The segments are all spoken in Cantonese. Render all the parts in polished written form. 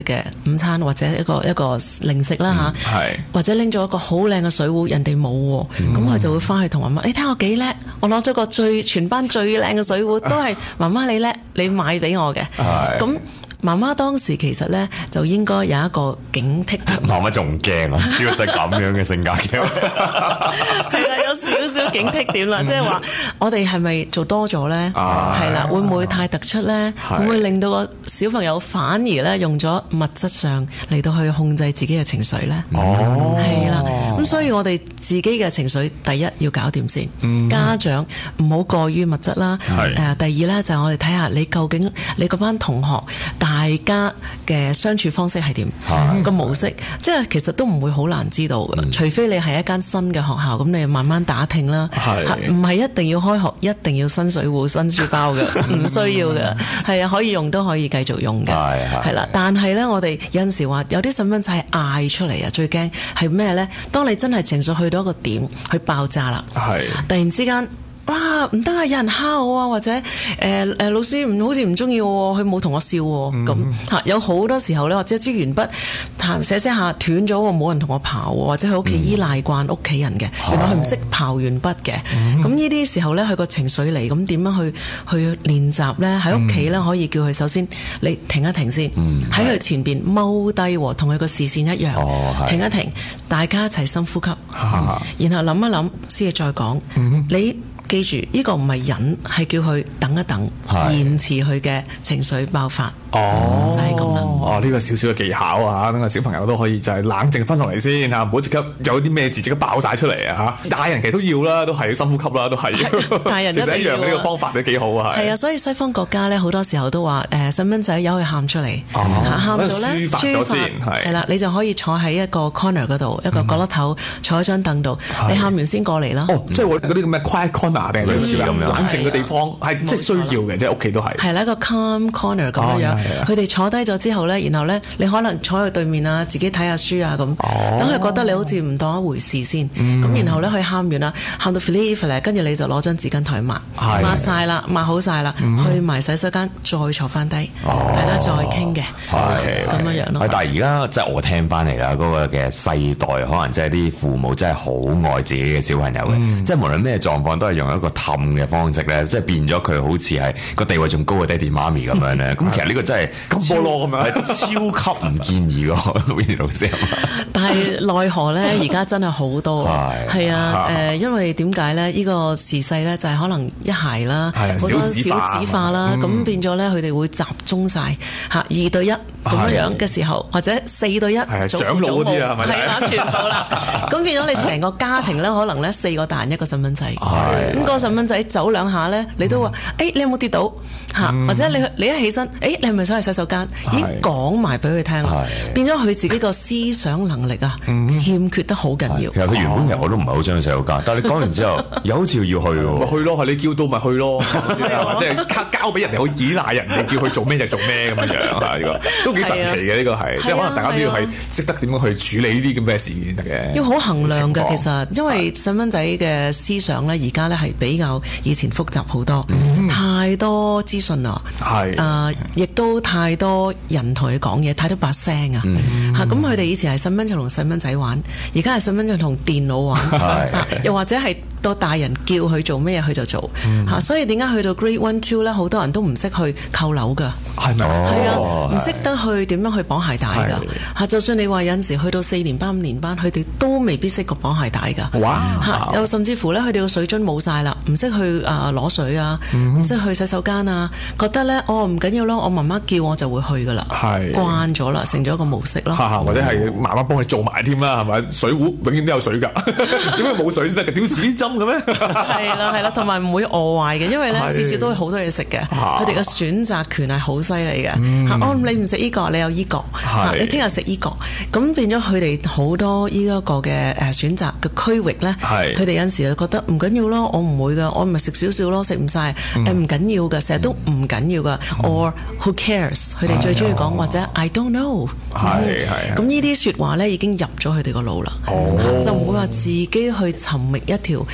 嘅午餐或者一個零食啦嚇，或者拎咗一個好靚嘅水壺，人哋冇喎，咁佢就會翻去同媽媽：你睇我幾叻，我攞咗個全班最靚嘅水壺，都係媽媽你叻，你買俾我嘅。咁媽媽當時其實咧就應該有一個警惕。 媽媽仲驚啊！呢個就係咁樣嘅性格嘅。 係啦，有少少警惕點啦，即係話我哋係咪做多咗咧？係啦，會唔會太突出咧？會唔會令到個小朋友反而咧用咗物質上嚟到去控制自己嘅情緒咧？係啦，咁所以我哋自己嘅情緒第一要搞掂先。家長唔好過於物質啦。第二咧就係我哋睇下你究竟你嗰班同學大家嘅相處方式係點，個模式，即係其實都唔會好難知道嘅。除非你係一間新嘅學校，咁你慢慢打聽啦。唔係一定要開學，一定要新水壺、新書包嘅，唔需要嘅。係啊，可以用都可以繼續用嘅。係啦，但係呢，我哋有陣時話有啲細蚊仔係嗌出嚟啊，最驚係咩呢？當你真係情緒去到一個點，去爆炸啦，突然之間。哇！唔得啊！有人蝦我啊，或者老師好似唔中意我，佢冇同我笑喎。咁有好多時候咧，或者支鉛筆寫下斷咗喎，冇人同我刨喎，或者佢屋企依賴慣屋企人嘅，原來佢唔識刨鉛筆嘅。咁呢啲時候咧，佢個情緒嚟，咁點樣去練習咧？喺屋企咧可以叫佢首先你停一停先，喺佢前邊踎低，同佢個視線一樣，停一停，大家一齊深呼吸，然後諗一諗先至再講。你記住，呢個唔係忍，係叫佢等一等，延遲佢嘅情緒爆發。就係咁啦。 呢個少少嘅技巧啊，等個小朋友都可以就係冷靜分落嚟先嚇，唔好即刻有啲咩事即刻爆晒出嚟啊嚇！大人其實都要啦，都係要深呼吸啦，都係。大人其實一樣嘅呢個方法都幾好啊，係啊， 所以西方國家咧好多時候都話細蚊仔由佢喊出嚟，喊咗咧抒發先係啦，你就可以坐喺一個 corner 嗰度，一個角落頭坐喺張凳度，你喊完先過嚟啦。 即係嗰啲咁嘅 quiet corner 定係類似咁樣冷靜嘅地方，係即係需要嘅，即係屋企都係。係啦，一個 calm corner 咁樣。佢哋坐低咗之後呢，然後呢，你可能坐喺對面啊，自己睇下書啊咁，等佢覺得你好似唔當一回事先。咁然後呢，佢喊完啦，喊到 feel 跟住你就攞張紙巾同佢抹晒啦，抹好晒啦，去埋洗手間再坐翻低，大家再傾嘅，咁樣樣咯。 但係而家即係我聽翻嚟啦，嗰個嘅世代可能即係啲父母真係好愛自己嘅小朋友嘅，即係無論咩狀況都係用一個氹嘅方式咧，即係變咗佢好似係個地位仲高過爹哋媽咪咁樣咧。咁其實呢個真係金菠蘿咁樣， 係超級唔建議個 Winnie 老師。 但係奈何咧，而家真係好多係啊，因為點解咧？呢個時勢咧就係可能一孩啦，好多小子化啦，咁變咗咧佢哋會集中晒嚇2對1咁樣嘅時候，或者4對1， 長老嗰啲啊， 係啦，全部啦。咁變咗你成個家庭咧，可能咧4個大人1個細蚊仔，咁個細蚊仔走兩下咧，你都話你有冇跌倒嚇？或者你一起身，你係咪想去洗手間？已經講埋俾佢聽啦，變咗佢自己個思想能力啊，欠缺得好緊要。 其實佢原本我都唔係好想去洗手間，但係你講完之後，又好似要去喎。 咪去咯，係你叫到咪去咯，即係交俾人哋，好依賴人哋，叫佢做咩就做咩咁樣啊！呢個都幾神奇嘅，呢個係即係可能大家都要係識得點樣去處理呢啲咁嘅事先得嘅。要好衡量嘅，其實因為細蚊仔嘅思想咧，而家咧係比較以前複雜好多，太多資訊啦，亦都太多人同佢講嘢，太多把聲啊嚇！咁佢哋以前係細蚊仔同細蚊仔玩，而家係細蚊仔同電腦玩，又或者係到大人叫佢做咩佢就做嚇。所以點解去到 Grade 1、2咧，好多人都唔識去扣樓㗎， 係咪？ 係啊，唔識得去點樣去綁鞋帶㗎嚇。就算你話有陣時去到4年班、5年班，佢哋都未必識個綁鞋帶㗎。哇！嚇，又甚至乎咧，佢哋個水樽冇晒啦，唔識去攞水啊，唔識去洗手間啊，覺得咧唔緊要咯，我媽媽叫我就會去㗎啦，慣咗啦，成咗一個模式咯。 或者係媽媽幫佢做埋添啦，係咪？水壺永遠都有水㗎，點解冇水先得嘅？屌自己斟嘅咩？係啦，同埋唔會餓壞嘅，因為咧次次都好多嘢食嘅，佢哋嘅選擇權係好犀利嘅。你唔食依個，你有依個，你聽日食依個，咁變咗佢哋好多依一個嘅選擇嘅區域咧，佢哋有陣時就覺得唔緊要咯，我唔會㗎，我咪食少少咯，食唔晒唔緊要㗎，成日都唔緊要㗎，or who cares？ 佢哋最中意講或者 I don't know。咁呢啲説話咧已經入咗佢哋個腦啦，就唔會話自己去尋覓一條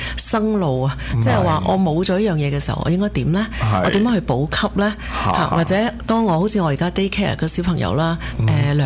生路啊，即係話我冇咗一樣嘢嘅時候，我應該點咧？我點樣去補給咧？或者當我好似我而家 daycare 嘅小朋友啦，